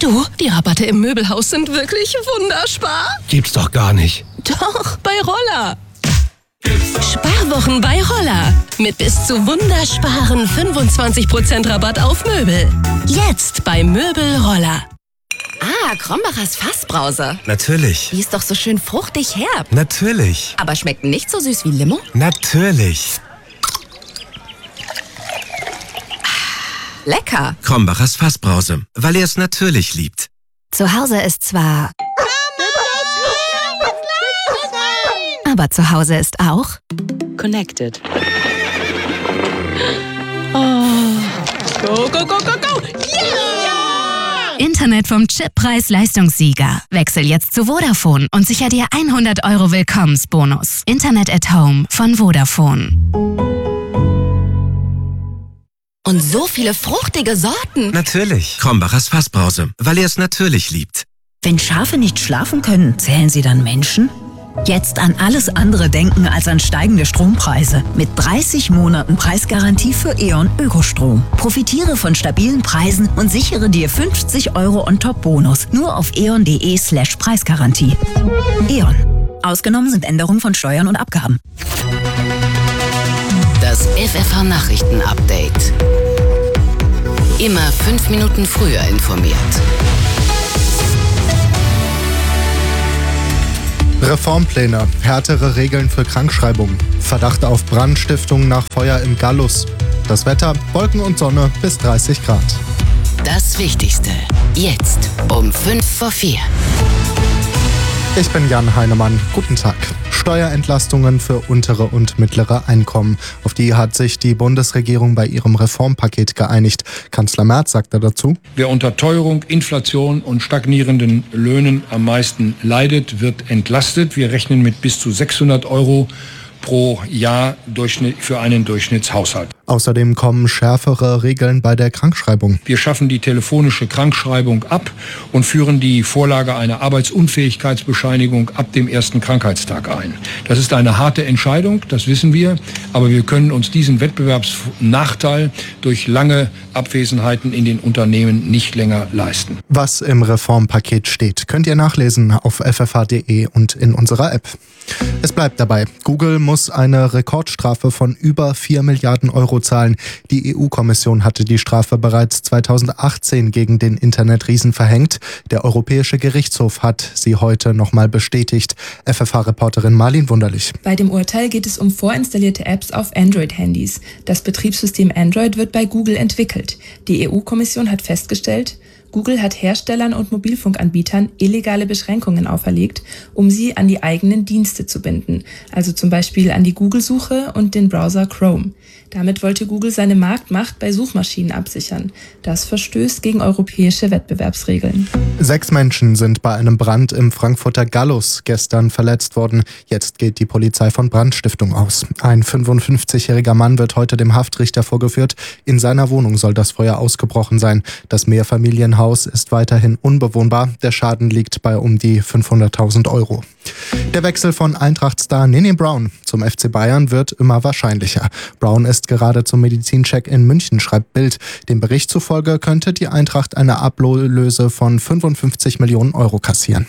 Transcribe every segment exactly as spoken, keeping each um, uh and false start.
Du, die Rabatte im Möbelhaus sind wirklich wunderspar. Gibt's doch gar nicht. Doch, bei Roller. Sparwochen bei Roller. Mit bis zu wundersparen fünfundzwanzig Prozent Rabatt auf Möbel. Jetzt bei Möbel Roller. Ah, Krombacher's Fassbrause. Natürlich. Die ist doch so schön fruchtig herb. Natürlich. Aber schmeckt nicht so süß wie Limo? Natürlich. Lecker. Krombacher's Fassbrause, weil er es natürlich liebt. Zu Hause ist zwar... Aber zu Hause ist auch... Connected. Oh. Go, go, go, go, go! Yeah! Internet vom Chip Preis-Leistungssieger. Wechsel jetzt zu Vodafone und sicher dir hundert Euro Willkommensbonus. Internet at Home von Vodafone. Und so viele fruchtige Sorten. Natürlich. Krombacher's Fassbrause, weil er es natürlich liebt. Wenn Schafe nicht schlafen können, zählen sie dann Menschen? Jetzt an alles andere denken als an steigende Strompreise. Mit dreißig Monaten Preisgarantie für E.ON Ökostrom. Profitiere von stabilen Preisen und sichere dir fünfzig Euro on-top-Bonus. Nur auf eon.de slash Preisgarantie. E.ON. Ausgenommen sind Änderungen von Steuern und Abgaben. Das F F H-Nachrichten-Update. Immer fünf Minuten früher informiert. Reformpläne, härtere Regeln für Krankschreibung, Verdacht auf Brandstiftung nach Feuer im Gallus. Das Wetter, Wolken und Sonne bis dreißig Grad. Das Wichtigste, jetzt um fünf vor vier. Ich bin Jan Heinemann. Guten Tag. Steuerentlastungen für untere und mittlere Einkommen. Auf die hat sich die Bundesregierung bei ihrem Reformpaket geeinigt. Kanzler Merz sagte dazu: Wer unter Teuerung, Inflation und stagnierenden Löhnen am meisten leidet, wird entlastet. Wir rechnen mit bis zu sechshundert Euro pro Jahr für einen Durchschnittshaushalt. Außerdem kommen schärfere Regeln bei der Krankschreibung. Wir schaffen die telefonische Krankschreibung ab und führen die Vorlage einer Arbeitsunfähigkeitsbescheinigung ab dem ersten Krankheitstag ein. Das ist eine harte Entscheidung, das wissen wir, aber wir können uns diesen Wettbewerbsnachteil durch lange Abwesenheiten in den Unternehmen nicht länger leisten. Was im Reformpaket steht, könnt ihr nachlesen auf f f h punkt d e und in unserer App. Es bleibt dabei. Google muss eine Rekordstrafe von über vier Milliarden Euro zahlen. Die E U-Kommission hatte die Strafe bereits zweitausendachtzehn gegen den Internetriesen verhängt. Der Europäische Gerichtshof hat sie heute nochmal bestätigt. F F H-Reporterin Marlin Wunderlich. Bei dem Urteil geht es um vorinstallierte Apps auf Android-Handys. Das Betriebssystem Android wird bei Google entwickelt. Die E U-Kommission hat festgestellt, Google hat Herstellern und Mobilfunkanbietern illegale Beschränkungen auferlegt, um sie an die eigenen Dienste zu binden, also zum Beispiel an die Google-Suche und den Browser Chrome. Damit wollte Google seine Marktmacht bei Suchmaschinen absichern. Das verstößt gegen europäische Wettbewerbsregeln. Sechs Menschen sind bei einem Brand im Frankfurter Gallus gestern verletzt worden. Jetzt geht die Polizei von Brandstiftung aus. Ein fünfundfünfzigjähriger Mann wird heute dem Haftrichter vorgeführt. In seiner Wohnung soll das Feuer ausgebrochen sein. Das Mehrfamilienhaus ist weiterhin unbewohnbar. Der Schaden liegt bei um die fünfhunderttausend Euro. Der Wechsel von Eintracht-Star Nini Brown zum F C Bayern wird immer wahrscheinlicher. Brown ist gerade zum Medizincheck in München, schreibt Bild. Dem Bericht zufolge könnte die Eintracht eine Ablöse von fünfundfünfzig Millionen Euro kassieren.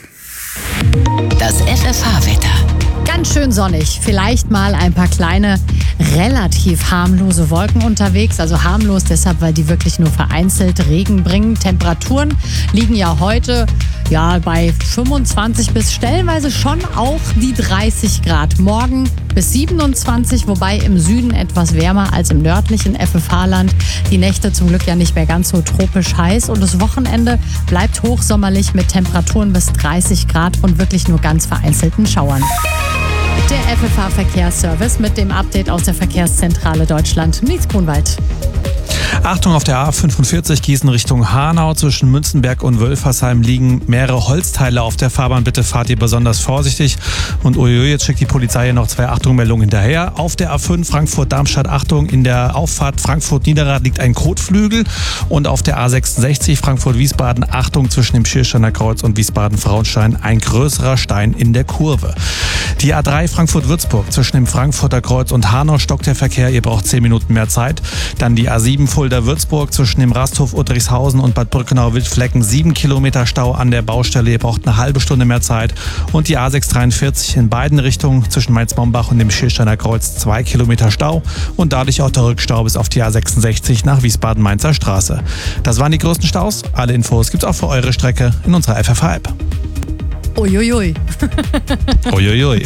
Das F F H-Wetter. Ganz schön sonnig. Vielleicht mal ein paar kleine, relativ harmlose Wolken unterwegs. Also harmlos deshalb, weil die wirklich nur vereinzelt Regen bringen. Temperaturen liegen ja heute ja bei fünfundzwanzig bis stellenweise schon auch die dreißig Grad. Morgen bis siebenundzwanzig, wobei im Süden etwas wärmer als im nördlichen F F H-Land. Die Nächte zum Glück ja nicht mehr ganz so tropisch heiß. Und das Wochenende bleibt hochsommerlich mit Temperaturen bis dreißig Grad und wirklich nur ganz vereinzelten Schauern. Der F F H-Verkehrsservice mit dem Update aus der Verkehrszentrale Deutschland. Nils Grunwald. Achtung, auf der A fünfundvierzig Gießen Richtung Hanau zwischen Münzenberg und Wölfersheim liegen mehrere Holzteile auf der Fahrbahn. Bitte fahrt ihr besonders vorsichtig. Und uiui, jetzt schickt die Polizei hier noch zwei Achtung-Meldungen hinterher. Auf der A fünf Frankfurt-Darmstadt, Achtung, in der Auffahrt Frankfurt-Niederrad liegt ein Kotflügel. Und auf der A sechsundsechzig Frankfurt-Wiesbaden, Achtung, zwischen dem Schiersteiner Kreuz und Wiesbaden-Frauenstein ein größerer Stein in der Kurve. Die A drei Frankfurt-Würzburg, zwischen dem Frankfurter Kreuz und Hanau stockt der Verkehr. Ihr braucht zehn Minuten mehr Zeit. Dann die A sieben Fulda-Würzburg zwischen dem Rasthof Uttrichshausen und Bad Brückenau-Wildflecken sieben Kilometer Stau an der Baustelle. Ihr braucht eine halbe Stunde mehr Zeit. Und die A sechs dreiundvierzig in beiden Richtungen zwischen Mainz-Mombach und dem Schilsteiner Kreuz zwei Kilometer Stau und dadurch auch der Rückstau bis auf die A sechsundsechzig nach Wiesbaden-Mainzer Straße. Das waren die größten Staus. Alle Infos gibt's auch für eure Strecke in unserer F F H-App. Uiuiui. Uiuiui.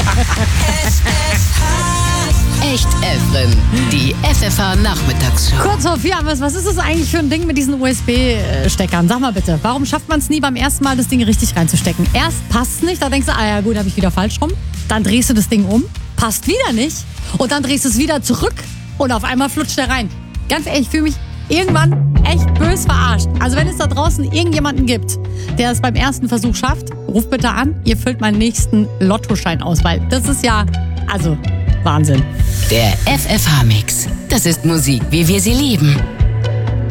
Echt Evren, die F F H-Nachmittagsshow. Kurz vor vier, was ist das eigentlich für ein Ding mit diesen U S B-Steckern? Sag mal bitte, warum schafft man es nie beim ersten Mal, das Ding richtig reinzustecken? Erst passt es nicht, da denkst du, ah ja gut, habe ich wieder falsch rum. Dann drehst du das Ding um, passt wieder nicht und dann drehst du es wieder zurück und auf einmal flutscht der rein. Ganz ehrlich, ich fühle mich irgendwann echt bös verarscht. Also wenn es da draußen irgendjemanden gibt, der es beim ersten Versuch schafft, ruft bitte an, ihr füllt meinen nächsten Lottoschein aus, weil das ist ja, also Wahnsinn. Der F F H-Mix. Das ist Musik, wie wir sie lieben.